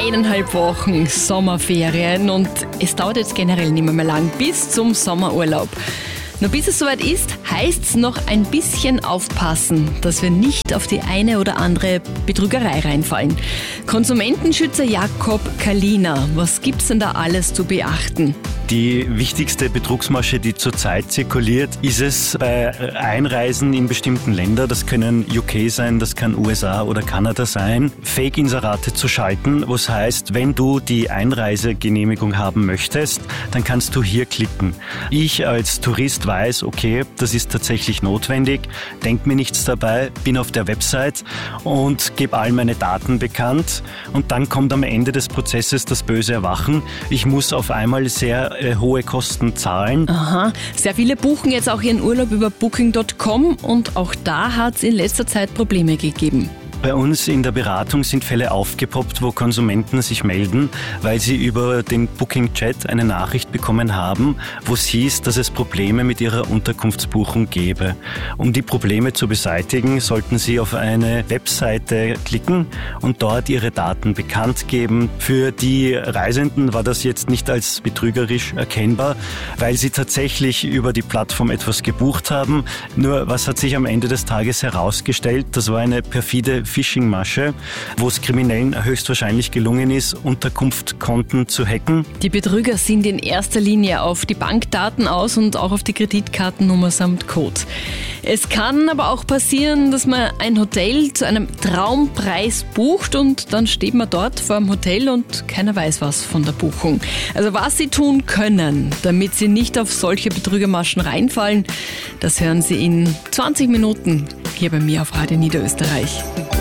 1,5 Wochen Sommerferien und es dauert jetzt generell nicht mehr lang bis zum Sommerurlaub. Nur bis es soweit ist, heißt es noch ein bisschen aufpassen, dass wir nicht auf die eine oder andere Betrügerei reinfallen. Konsumentenschützer Jakob Kalina, was gibt's denn da alles zu beachten? Die wichtigste Betrugsmasche, die zurzeit zirkuliert, ist es bei Einreisen in bestimmten Länder, das können UK sein, das kann USA oder Kanada sein, Fake-Inserate zu schalten, was heißt, wenn du die Einreisegenehmigung haben möchtest, dann kannst du hier klicken. Ich als Tourist weiß, okay, das ist tatsächlich notwendig, denk mir nichts dabei, bin auf der Website und gebe all meine Daten bekannt und dann kommt am Ende des Prozesses das böse Erwachen. Ich muss auf einmal sehr hohe Kosten zahlen. Aha, sehr viele buchen jetzt auch ihren Urlaub über Booking.com und auch da hat es in letzter Zeit Probleme gegeben. Bei uns in der Beratung sind Fälle aufgepoppt, wo Konsumenten sich melden, weil sie über den Booking-Chat eine Nachricht bekommen haben, wo es hieß, dass es Probleme mit ihrer Unterkunftsbuchung gäbe. Um die Probleme zu beseitigen, sollten sie auf eine Webseite klicken und dort ihre Daten bekannt geben. Für die Reisenden war das jetzt nicht als betrügerisch erkennbar, weil sie tatsächlich über die Plattform etwas gebucht haben. Nur was hat sich am Ende des Tages herausgestellt? Das war eine perfide Phishing-Masche, wo es Kriminellen höchstwahrscheinlich gelungen ist, Unterkunftskonten zu hacken. Die Betrüger sind in erster Linie auf die Bankdaten aus und auch auf die Kreditkartennummer samt Code. Es kann aber auch passieren, dass man ein Hotel zu einem Traumpreis bucht und dann steht man dort vor dem Hotel und keiner weiß was von der Buchung. Also was Sie tun können, damit Sie nicht auf solche Betrügermaschen reinfallen, das hören Sie in 20 Minuten hier bei mir auf Radio Niederösterreich.